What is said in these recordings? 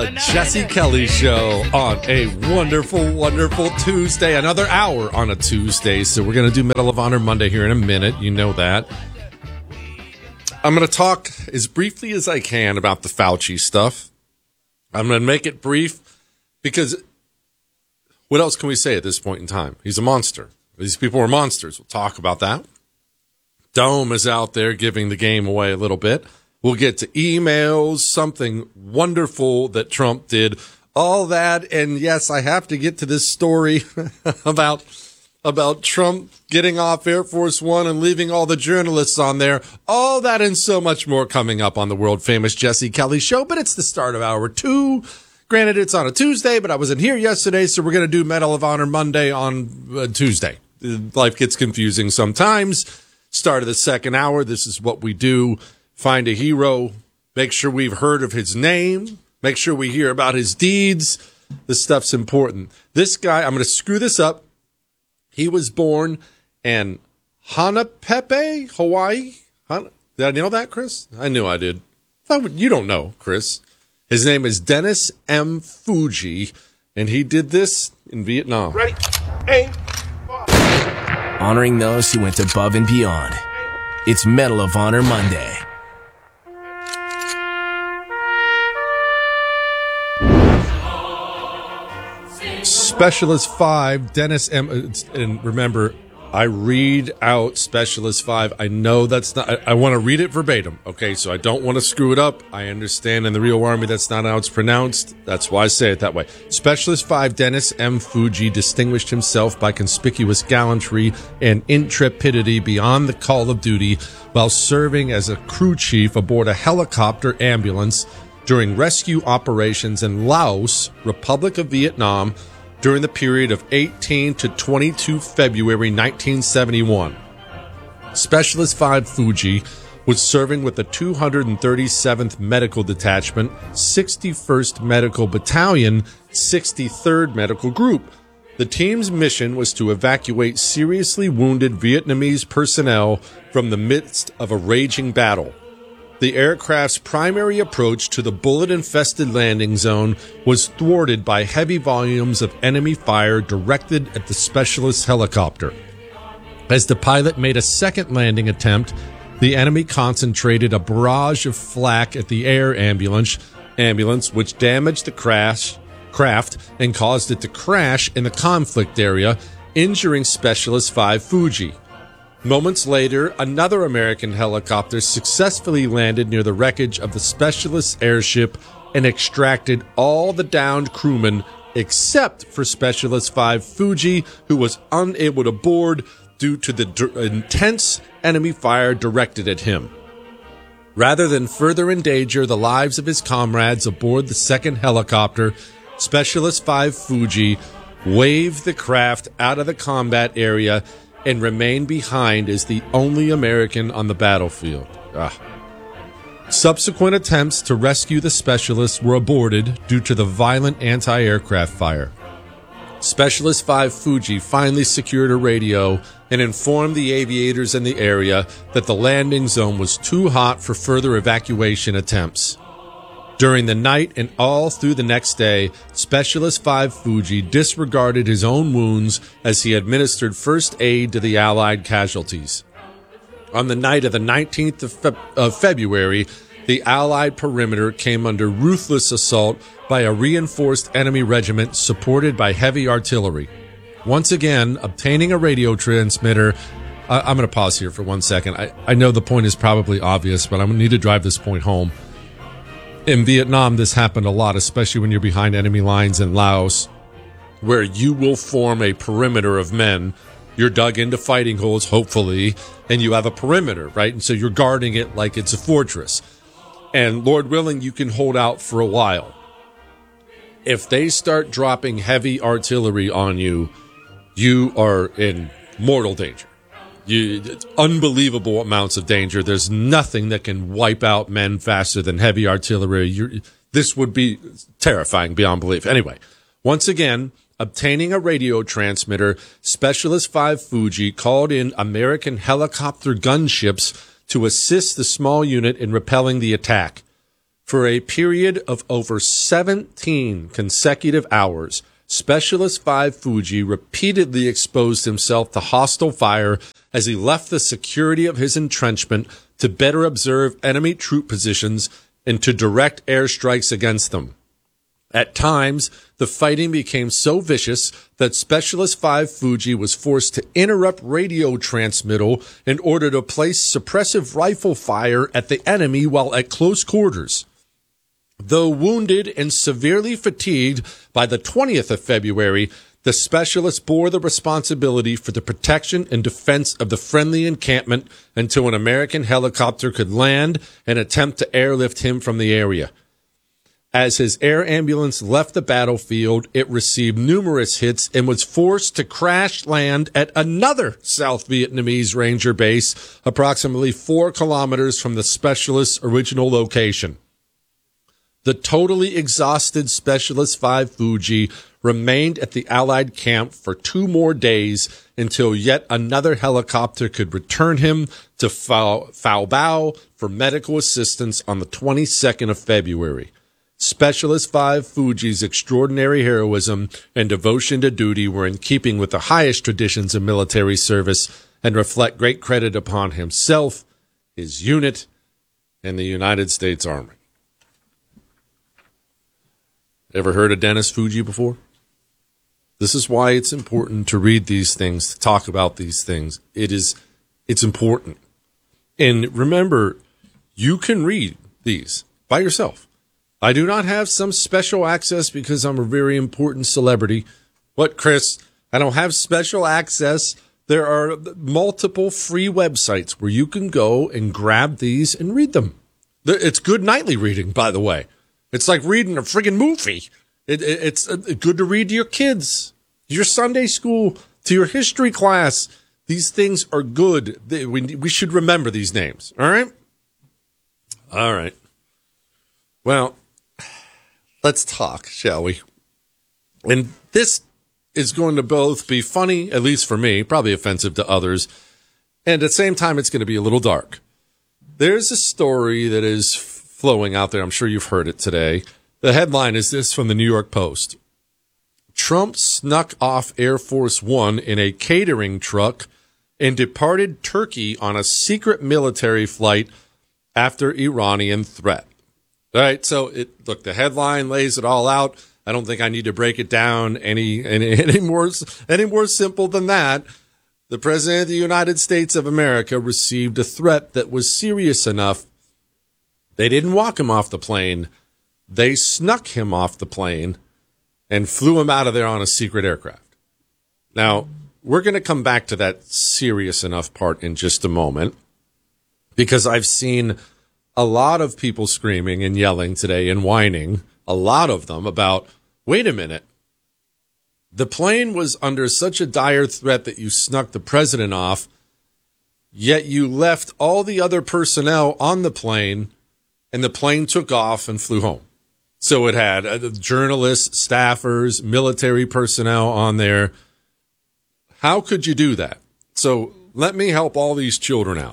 The Jesse Kelly Show on a wonderful, wonderful Tuesday. Another hour on a Tuesday. So we're going to do Medal of Honor Monday here in a minute. You know that. I'm going to talk as briefly as I can about the Fauci stuff. I'm going to make it brief because what else can we say at this point in time? He's a monster. These people are monsters. We'll talk about that. Dome is out there giving the game away a little bit. We'll get to emails, something wonderful that Trump did, all that. And yes, I have to get to this story about Trump getting off Air Force One and leaving all the journalists on there. All that and so much more coming up on the world famous Jesse Kelly Show. But it's the start of hour 2. Granted, it's on a Tuesday, but I wasn't here yesterday, so we're going to do Medal of Honor Monday on Tuesday. Life gets confusing sometimes. Start of the second hour. This is what we do. Find a hero, make sure we've heard of his name, make sure we hear about his deeds. This stuff's important. This guy, I'm going to screw this up. He was born in Hanapepe, Hawaii. Did I know that, Chris? I knew I did. You don't know, Chris. His name is Dennis M. Fuji, and he did this in Vietnam. Ready, aim, fire. Honoring those who went above and beyond. It's Medal of Honor Monday. Specialist 5, Dennis M. And remember, I read out Specialist 5. I know that's not, I want to read it verbatim. Okay, so I don't want to screw it up. I understand in the real Army that's not how it's pronounced. That's why I say it that way. Specialist 5, Dennis M. Fuji, distinguished himself by conspicuous gallantry and intrepidity beyond the call of duty while serving as a crew chief aboard a helicopter ambulance during rescue operations in Laos, Republic of Vietnam, during the period of 18 to 22 February 1971. Specialist 5 Fuji was serving with the 237th Medical Detachment, 61st Medical Battalion, 63rd Medical Group. The team's mission was to evacuate seriously wounded Vietnamese personnel from the midst of a raging battle. The aircraft's primary approach to the bullet-infested landing zone was thwarted by heavy volumes of enemy fire directed at the specialist helicopter. As the pilot made a second landing attempt, the enemy concentrated a barrage of flak at the air ambulance, which damaged the craft and caused it to crash in the conflict area, injuring Specialist 5 Fuji. Moments later, another American helicopter successfully landed near the wreckage of the Specialist airship and extracted all the downed crewmen except for Specialist 5 Fuji, who was unable to board due to the intense enemy fire directed at him. Rather than further endanger the lives of his comrades aboard the second helicopter, Specialist 5 Fuji waved the craft out of the combat area and remained behind as the only American on the battlefield. Subsequent attempts to rescue the specialists were aborted due to the violent anti-aircraft fire. Specialist 5 Fuji finally secured a radio and informed the aviators in the area that the landing zone was too hot for further evacuation attempts. During the night and all through the next day, Specialist 5 Fuji disregarded his own wounds as he administered first aid to the Allied casualties. On the night of the 19th of February, the Allied perimeter came under ruthless assault by a reinforced enemy regiment supported by heavy artillery. Once again, obtaining a radio transmitter. I'm going to pause here for 1 second. I know the point is probably obvious, but I'm going to need to drive this point home. In Vietnam, this happened a lot, especially when you're behind enemy lines in Laos, where you will form a perimeter of men. You're dug into fighting holes, hopefully, and you have a perimeter, right? And so you're guarding it like it's a fortress. And Lord willing, you can hold out for a while. If they start dropping heavy artillery on you, you are in mortal danger. Unbelievable amounts of danger. There's nothing that can wipe out men faster than heavy artillery. This would be terrifying beyond belief. Anyway, once again, obtaining a radio transmitter, Specialist 5 Fuji called in American helicopter gunships to assist the small unit in repelling the attack. For a period of over 17 consecutive hours, Specialist 5 Fuji repeatedly exposed himself to hostile fire as he left the security of his entrenchment to better observe enemy troop positions and to direct airstrikes against them. At times, the fighting became so vicious that Specialist 5 Fuji was forced to interrupt radio transmittal in order to place suppressive rifle fire at the enemy while at close quarters. Though wounded and severely fatigued by the 20th of February, the specialist bore the responsibility for the protection and defense of the friendly encampment until an American helicopter could land and attempt to airlift him from the area. As his air ambulance left the battlefield, it received numerous hits and was forced to crash land at another South Vietnamese Ranger base approximately 4 kilometers from the specialist's original location. The totally exhausted Specialist 5 Fuji remained at the Allied camp for 2 more days until yet another helicopter could return him to Phao Bao for medical assistance on the 22nd of February. Specialist 5 Fuji's extraordinary heroism and devotion to duty were in keeping with the highest traditions of military service and reflect great credit upon himself, his unit, and the United States Army. Ever heard of Dennis Fuji before? This is why it's important to read these things, to talk about these things. It's important. And remember, you can read these by yourself. I do not have some special access because I'm a very important celebrity. What, Chris? I don't have special access. There are multiple free websites where you can go and grab these and read them. It's good nightly reading, by the way. It's like reading a friggin' movie. It's good to read to your kids, your Sunday school, to your history class. These things are good. We should remember these names. All right? All right. Well, let's talk, shall we? And this is going to both be funny, at least for me, probably offensive to others, and at the same time, it's going to be a little dark. There's a story that is flowing out there. I'm sure you've heard it today. The headline is this from the New York Post. Trump snuck off Air Force One in a catering truck and departed Turkey on a secret military flight after Iranian threat. All right, so look, the headline lays it all out. I don't think I need to break it down any more simple than that. The President of the United States of America received a threat that was serious enough. They didn't walk him off the plane. They snuck him off the plane and flew him out of there on a secret aircraft. Now, we're going to come back to that serious enough part in just a moment, because I've seen a lot of people screaming and yelling today and whining, a lot of them, about, wait a minute, the plane was under such a dire threat that you snuck the president off, yet you left all the other personnel on the plane, and the plane took off and flew home. So it had journalists, staffers, military personnel on there. How could you do that? So let me help all these children out.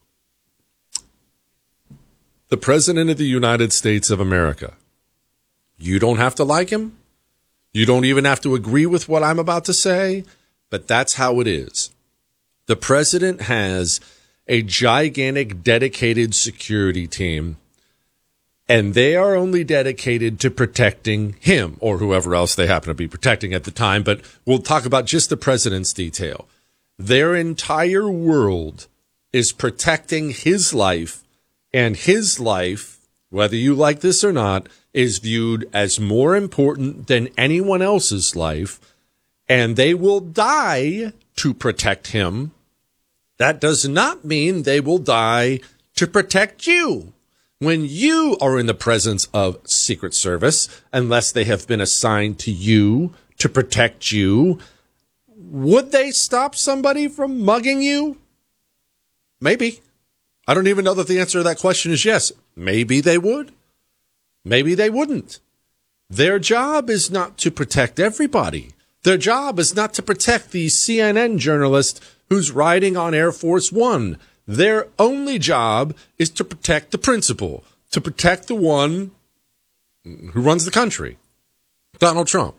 The President of the United States of America. You don't have to like him. You don't even have to agree with what I'm about to say, but that's how it is. The President has a gigantic, dedicated security team, and they are only dedicated to protecting him or whoever else they happen to be protecting at the time. But we'll talk about just the president's detail. Their entire world is protecting his life, and his life, whether you like this or not, is viewed as more important than anyone else's life, and they will die to protect him. That does not mean they will die to protect you. When you are in the presence of Secret Service, unless they have been assigned to you to protect you, would they stop somebody from mugging you? Maybe. I don't even know that the answer to that question is yes. Maybe they would. Maybe they wouldn't. Their job is not to protect everybody. Their job is not to protect the CNN journalist who's riding on Air Force One. Their only job is to protect the principal, to protect the one who runs the country, Donald Trump.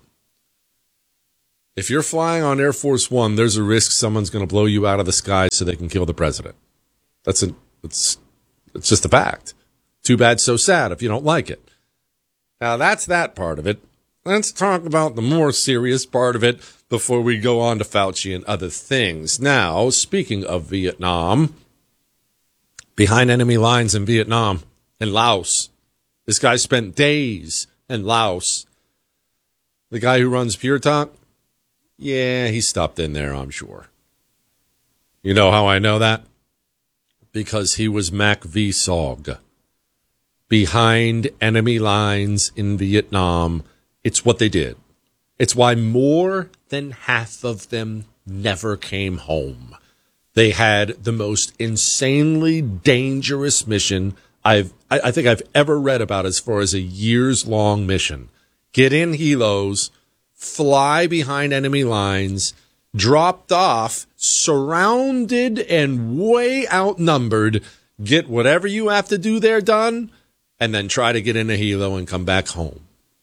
If you're flying on Air Force One, there's a risk someone's going to blow you out of the sky so they can kill the president. It's just a fact. Too bad, so sad if you don't like it. Now, that's that part of it. Let's talk about the more serious part of it before we go on to Fauci and other things. Now, speaking of Vietnam, behind enemy lines in Vietnam and Laos, this guy spent days in Laos. The guy who runs Pure Talk, yeah, he stopped in there, I'm sure. You know how I know that? Because he was Mac V. Sog. Behind enemy lines in Vietnam, it's what they did. It's why more than half of them never came home. They had the most insanely dangerous mission I think I've ever read about as far as a years-long mission. Get in helos, fly behind enemy lines, dropped off, surrounded and way outnumbered, get whatever you have to do there done, and then try to get in a helo and come back home.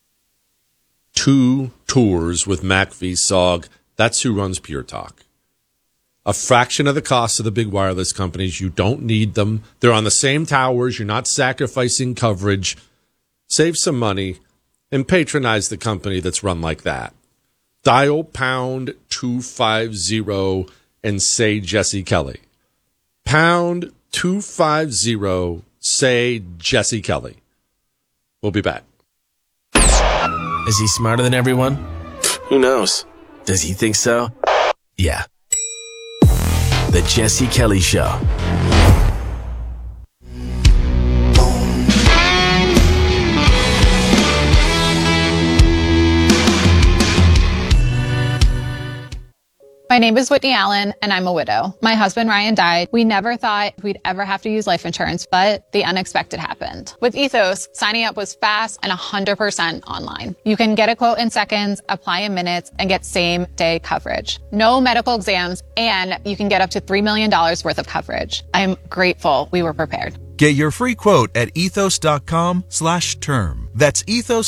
2 tours with Mac V. Sog. That's who runs Pure Talk. A fraction of the cost of the big wireless companies. You don't need them. They're on the same towers. You're not sacrificing coverage. Save some money and patronize the company that's run like that. Dial pound 250 and say Jesse Kelly. Pound 250, say Jesse Kelly. We'll be back. Is he smarter than everyone? Who knows? Does he think so? Yeah. The Jesse Kelly Show. My name is Whitney Allen, and I'm a widow. My husband, Ryan, died. We never thought we'd ever have to use life insurance, but the unexpected happened. With Ethos, signing up was fast and 100% online. You can get a quote in seconds, apply in minutes, and get same-day coverage. No medical exams, and you can get up to $3 million worth of coverage. I'm grateful we were prepared. Get your free quote at ethos.com/term. That's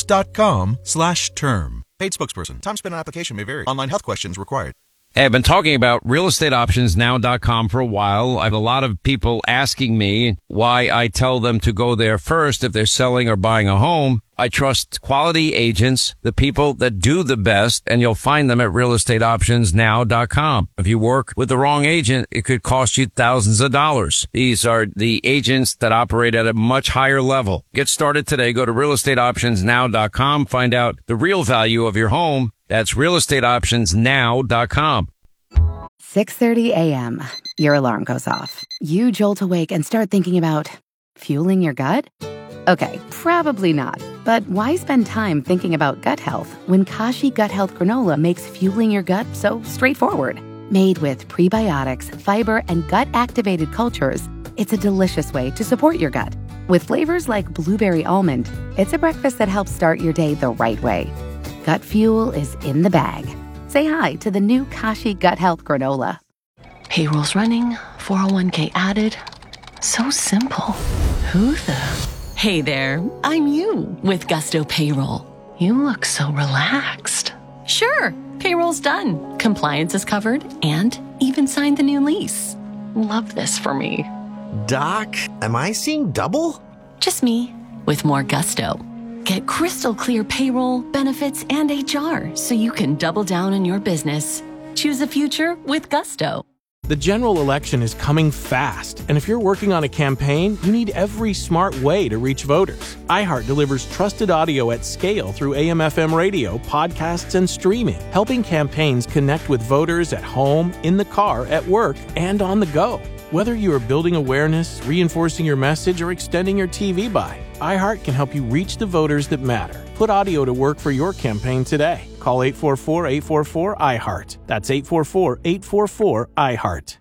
ethos.com/term. Paid spokesperson. Time spent on application may vary. Online health questions required. Hey, I've been talking about realestateoptionsnow.com for a while. I have a lot of people asking me why I tell them to go there first if they're selling or buying a home. I trust quality agents, the people that do the best, and you'll find them at realestateoptionsnow.com. If you work with the wrong agent, it could cost you thousands of dollars. These are the agents that operate at a much higher level. Get started today. Go to realestateoptionsnow.com. Find out the real value of your home. That's realestateoptionsnow.com. 6:30 a.m. Your alarm goes off. You jolt awake and start thinking about fueling your gut? Okay, probably not. But why spend time thinking about gut health when Kashi Gut Health Granola makes fueling your gut so straightforward? Made with prebiotics, fiber, and gut-activated cultures, it's a delicious way to support your gut. With flavors like blueberry almond, it's a breakfast that helps start your day the right way. Gut fuel is in the bag. Say hi to the new Kashi Gut Health Granola. Payroll's running, 401k added. So simple. Who the... Hey there, I'm you with Gusto Payroll. You look so relaxed. Sure, payroll's done. Compliance is covered and even signed the new lease. Love this for me. Doc, am I seeing double? Just me with more Gusto. Get crystal clear payroll, benefits, and HR so you can double down on your business. Choose a future with Gusto. The general election is coming fast, and if you're working on a campaign, you need every smart way to reach voters. iHeart delivers trusted audio at scale through AM/FM radio, podcasts, and streaming, helping campaigns connect with voters at home, in the car, at work, and on the go. Whether you are building awareness, reinforcing your message, or extending your TV buy, iHeart can help you reach the voters that matter. Put audio to work for your campaign today. Call 844-844-iHeart. That's 844-844-iHeart.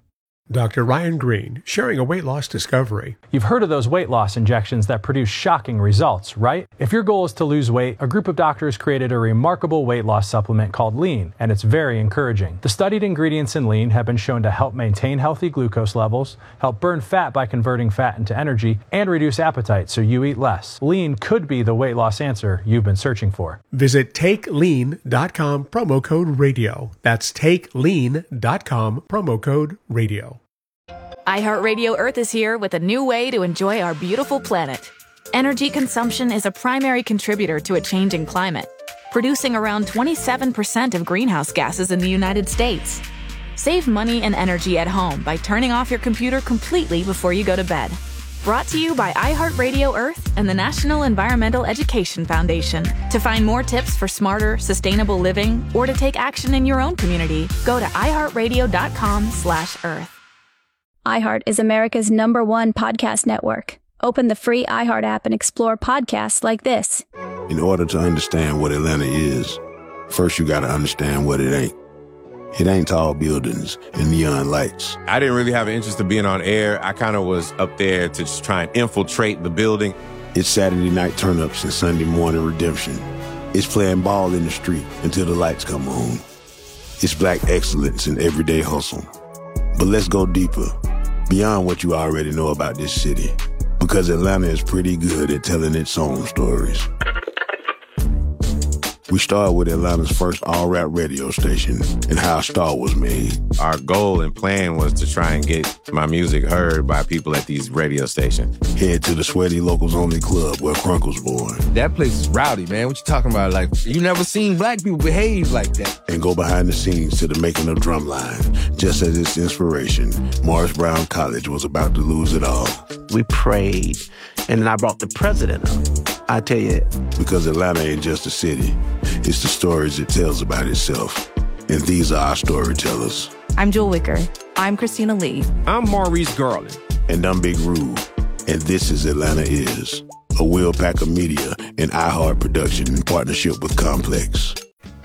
Dr. Ryan Green, sharing a weight loss discovery. You've heard of those weight loss injections that produce shocking results, right? If your goal is to lose weight, a group of doctors created a remarkable weight loss supplement called Lean, and it's very encouraging. The studied ingredients in Lean have been shown to help maintain healthy glucose levels, help burn fat by converting fat into energy, and reduce appetite so you eat less. Lean could be the weight loss answer you've been searching for. Visit TakeLean.com, promo code radio. That's TakeLean.com, promo code radio. iHeartRadio Earth is here with a new way to enjoy our beautiful planet. Energy consumption is a primary contributor to a changing climate, producing around 27% of greenhouse gases in the United States. Save money and energy at home by turning off your computer completely before you go to bed. Brought to you by iHeartRadio Earth and the National Environmental Education Foundation. To find more tips for smarter, sustainable living or to take action in your own community, go to iHeartRadio.com/Earth. iHeart is America's #1 podcast network. Open the free iHeart app and explore podcasts like this. In order to understand what Atlanta is, first you gotta understand what it ain't. It ain't tall buildings and neon lights. I didn't really have an interest in being on air. I kind of was up there to just try and infiltrate the building. It's Saturday night turn-ups and Sunday morning redemption. It's playing ball in the street until the lights come on. It's black excellence in everyday hustle. But let's go deeper, beyond what you already know about this city, because Atlanta is pretty good at telling its own stories. We started with Atlanta's first all-rap radio station and how a star was made. Our goal and plan was to try and get my music heard by people at these radio stations. Head to the Sweaty Locals Only Club where Crunk was born. That place is rowdy, man. What you talking about? Like, you never seen black people behave like that. And go behind the scenes to the making of Drumline. Just as its inspiration, Morris Brown College was about to lose it all. We prayed, and then I brought the president up. I tell you, because Atlanta ain't just a city. It's the stories it tells about itself. And these are our storytellers. I'm Jewel Wicker. I'm Christina Lee. I'm Maurice Garland. And I'm Big Rube. And this is Atlanta Is, a Will Packer Media and iHeart production in partnership with Complex.